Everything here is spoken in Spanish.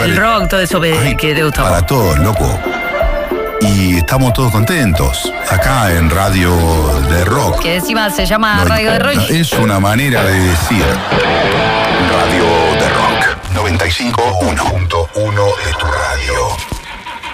el rock, todo eso que te gustaba. Para todos, loco. Y estamos todos contentos acá en Radio de Rock. Que encima se llama Radio de Rock. Es una manera de decir. Radio de Rock 95.1 de tu radio.